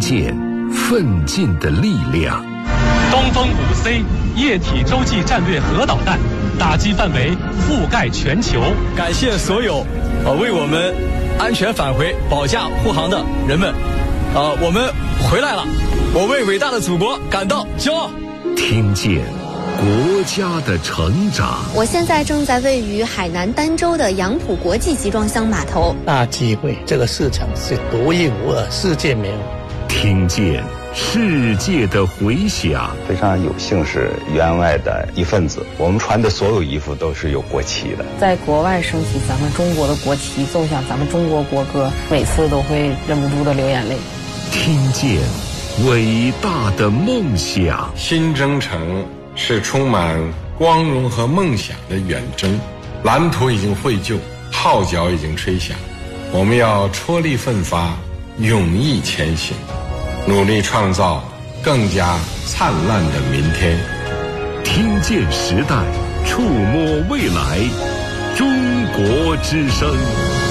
见奋进的力量。 东风5C 液体洲际战略核导弹打击范围覆盖全球。 感谢所有为我们安全返回保驾护航的人们。我们回来了，我为伟大的祖国感到骄傲。 听见国家的成长。 我现在正在位于海南儋州的杨浦国际集装箱码头。 大机会，这个市场是独一无二，世界没有。 听见世界的回响。 非常有幸是员外的一份子，我们穿的所有衣服都是有国旗的。 在国外升起咱们中国的国旗，奏响咱们中国国歌，每次都会忍不住的流眼泪。 听见伟大的梦想。 新征程是充满光荣和梦想的远征，蓝图已经绘就，号角已经吹响，我们要踔厉奋发，勇毅前行，努力创造更加灿烂的明天。 听见时代，触摸未来，中国之声。